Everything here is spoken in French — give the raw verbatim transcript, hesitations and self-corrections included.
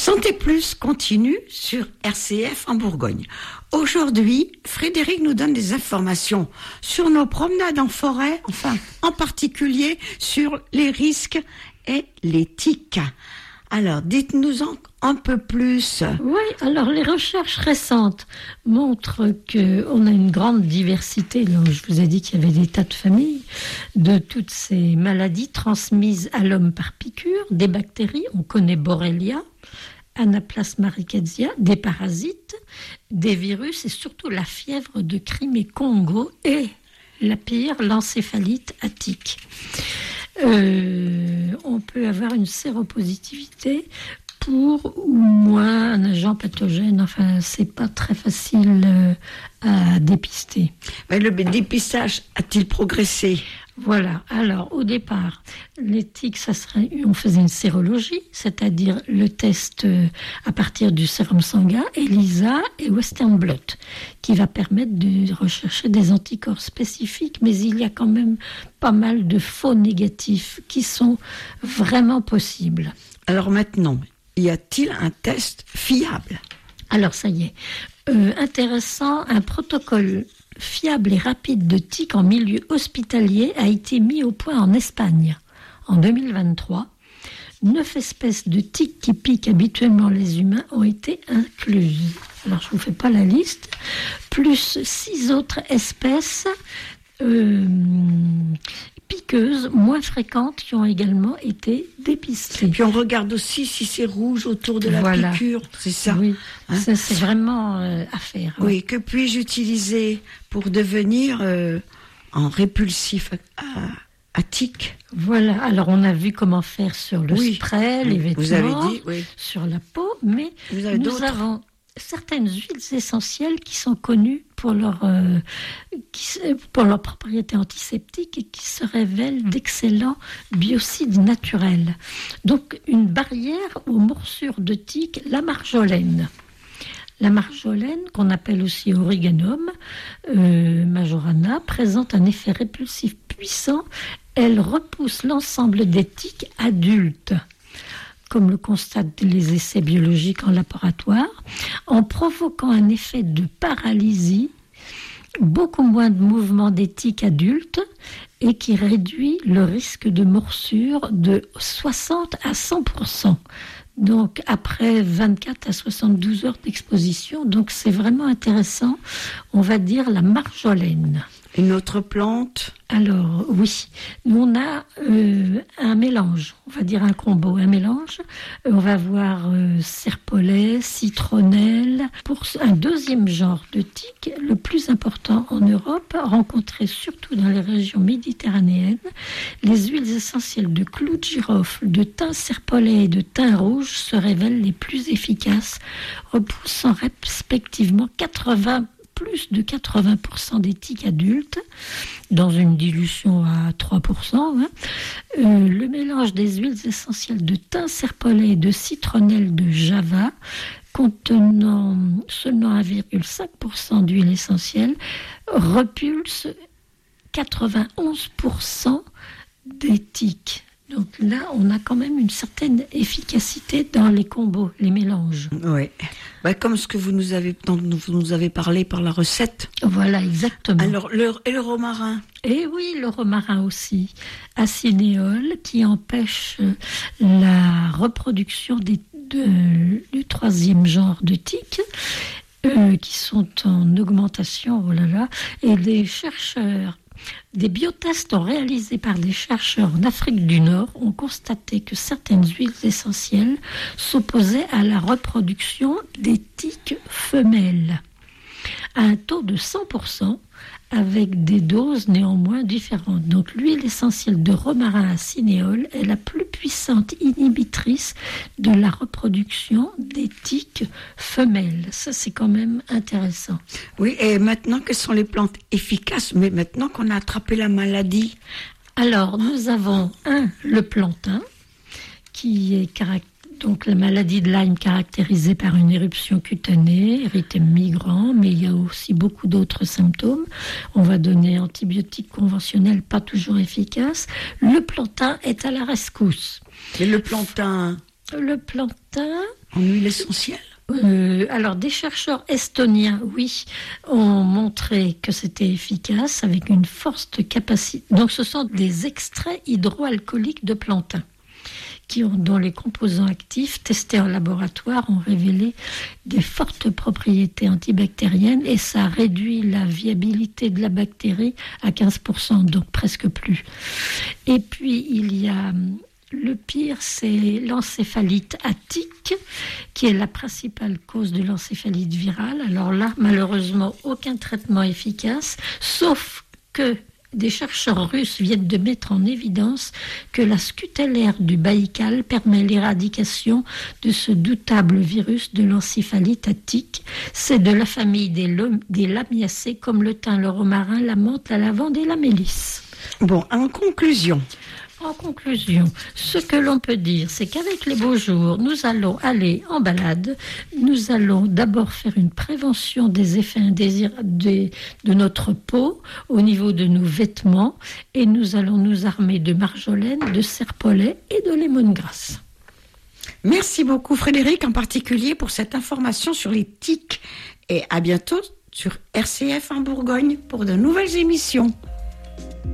Santé Plus continue sur R C F en Bourgogne. Aujourd'hui, Frédéric nous donne des informations sur nos promenades en forêt, enfin, en particulier sur les risques et les tiques. Alors, dites-nous-en un peu plus. Oui, alors les recherches récentes montrent qu'on a une grande diversité. Donc, je vous ai dit qu'il y avait des tas de familles de toutes ces maladies transmises à l'homme par piqûre, des bactéries, on connaît Borrelia, Anaplasma rickettsia, des parasites, des virus et surtout la fièvre de Crimée-Congo et la pire, l'encéphalite attique. Euh, on peut avoir une séropositivité pour ou moins un agent pathogène. Enfin, c'est pas très facile euh, à dépister. Mais le dépistage a-t-il progressé ? Voilà. Alors, au départ, les tiques, ça serait, on faisait une sérologie, c'est-à-dire le test euh, à partir du sérum sanguin, ELISA et Western blot, qui va permettre de rechercher des anticorps spécifiques, mais il y a quand même pas mal de faux négatifs qui sont vraiment possibles. Alors maintenant, y a-t-il un test fiable ? Alors, ça y est. Euh, intéressant, un protocole fiable et rapide de tiques en milieu hospitalier a été mis au point en Espagne en deux mille vingt-trois. Neuf espèces de tiques qui piquent habituellement les humains ont été incluses. Alors, je ne vous fais pas la liste. Plus six autres espèces euh, piqueuses moins fréquentes qui ont également été dépistées. Puis on regarde aussi si c'est rouge autour de la voilà. piqûre, c'est ça. Oui, hein ça c'est vraiment euh, à faire. Oui, ouais. que puis-je utiliser pour devenir euh, en répulsif à, à tique ? Voilà, alors on a vu comment faire sur le oui. spray, les vêtements, vous avez dit, oui. sur la peau, mais vous avez nous d'autres avons certaines huiles essentielles qui sont connues pour leur, euh, qui, pour leur propriété antiseptique et qui se révèlent d'excellents biocides naturels. Donc une barrière aux morsures de tiques, la marjolaine. La marjolaine, qu'on appelle aussi Origanum euh, majorana, présente un effet répulsif puissant. Elle repousse l'ensemble des tiques adultes, comme le constatent les essais biologiques en laboratoire, en provoquant un effet de paralysie, beaucoup moins de mouvements des tiques adultes et qui réduit le risque de morsure de soixante à cent pour cent. Donc après vingt-quatre à soixante-douze heures d'exposition, donc c'est vraiment intéressant, on va dire la marjolaine. Une autre plante ? Alors, oui, nous on a euh, un mélange, on va dire un combo, un mélange. Euh, on va avoir euh, serpolet, citronnelle. Pour un deuxième genre de tique, le plus important en Europe, rencontré surtout dans les régions méditerranéennes, les huiles essentielles de clou de girofle, de thym serpolet et de thym rouge se révèlent les plus efficaces, repoussant respectivement quatre-vingts plus de quatre-vingts pour cent des tiques adultes, dans une dilution à trois pour cent. Hein. Euh, le mélange des huiles essentielles de thym serpolet et de citronnelle de Java, contenant seulement un virgule cinq pour cent d'huile essentielle, repulse quatre-vingt-onze pour cent des tiques. Donc là, on a quand même une certaine efficacité dans les combos, les mélanges. Oui, bah, comme ce que vous nous avez, dont vous nous avez parlé par la recette. Voilà, exactement. Alors, le, et le romarin ? Et oui, le romarin aussi. Acénéole, qui empêche la reproduction des, de, du troisième genre de tiques, euh, qui sont en augmentation, oh là là, et des chercheurs. Des biotests réalisés par des chercheurs en Afrique du Nord ont constaté que certaines huiles essentielles s'opposaient à la reproduction des tiques femelles à un taux de cent pour cent, avec des doses néanmoins différentes. Donc l'huile essentielle de romarin à cinéole est la plus puissante inhibitrice de la reproduction des tiques femelles. Ça, c'est quand même intéressant. Oui, et maintenant, quelles sont les plantes efficaces, mais maintenant qu'on a attrapé la maladie ? Alors, nous avons un, le plantain, qui est caractérisé. Donc la maladie de Lyme caractérisée par une éruption cutanée, érythème migrant, mais il y a aussi beaucoup d'autres symptômes. On va donner antibiotiques conventionnels pas toujours efficaces. Le plantain est à la rescousse. Mais le plantain, Le plantain... En huile essentielle? Euh, alors, des chercheurs estoniens, oui, ont montré que c'était efficace avec une forte capacité. Donc, ce sont des extraits hydroalcooliques de plantain, qui ont, dont les composants actifs testés en laboratoire ont révélé des fortes propriétés antibactériennes et ça réduit la viabilité de la bactérie à quinze pour cent, donc presque plus. Et puis, il y a... Le pire, c'est l'encéphalite attique, qui est la principale cause de l'encéphalite virale. Alors là, malheureusement, aucun traitement efficace, sauf que des chercheurs russes viennent de mettre en évidence que la scutellaire du Baïkal permet l'éradication de ce doutable virus de l'encéphalite attique. C'est de la famille des, lo- des lamiacées, comme le thym, le romarin, la menthe, la lavande et la mélisse. Bon, en conclusion... En conclusion, ce que l'on peut dire, c'est qu'avec les beaux jours, nous allons aller en balade. Nous allons d'abord faire une prévention des effets indésirables de, de notre peau au niveau de nos vêtements et nous allons nous armer de marjolaine, de serpolet et de lémongrass. Merci beaucoup Frédéric, en particulier pour cette information sur les tiques. Et à bientôt sur R C F en Bourgogne pour de nouvelles émissions.